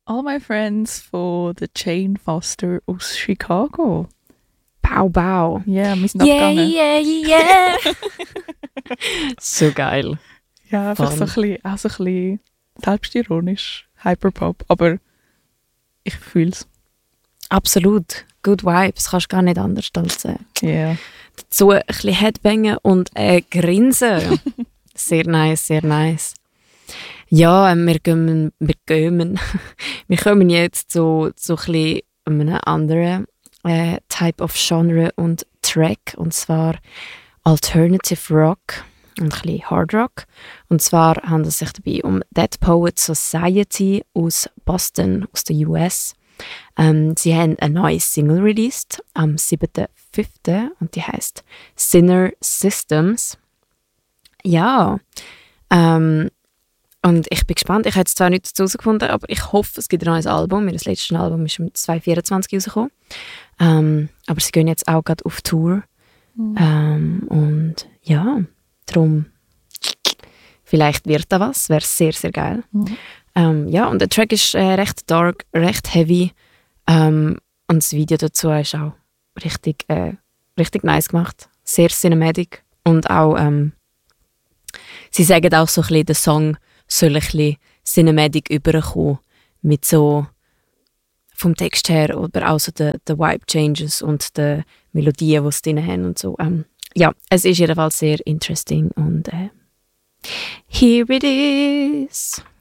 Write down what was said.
All my friends von der Jane Foster aus Chicago. Bau, bau. Ja, wir sind Yeah, abgegangen. yeah, yeah. So geil. Ja, einfach so ein bisschen, auch so ein bisschen selbstironisch, Hyperpop, aber ich fühle es. Absolut. Good Vibes, kannst gar nicht anders als Ja. dazu ein bisschen Headbangen und grinsen. Sehr nice, sehr nice. Ja, wir kommen jetzt zu ein bisschen einem anderen Type of Genre und Track, und zwar Alternative Rock und ein bisschen Hard Rock. Und zwar handelt es sich dabei um Dead Poets Society aus Boston, aus den US. Sie haben eine neue Single released am 7.5. und die heißt Sinner Systems. Ja, und ich bin gespannt. Ich habe jetzt zwar nichts dazu herausgefunden, aber ich hoffe, es gibt ein neues Album. Ihr letztes Album ist im 2024 rausgekommen. Aber sie gehen jetzt auch gerade auf Tour. Und ja, darum vielleicht wird da was. Wäre sehr, sehr geil. Ja, und der Track ist recht dark, recht heavy. Und das Video dazu ist auch richtig, richtig nice gemacht. Sehr cinematic. Und auch, sie sagen auch so ein bisschen, der Song soll ein bisschen cinematic überkommen. Mit so, vom Text her, aber auch so den Vibe Changes und den Melodien, die sie drin haben und so. Ja, es ist jedenfalls sehr interesting und here it is.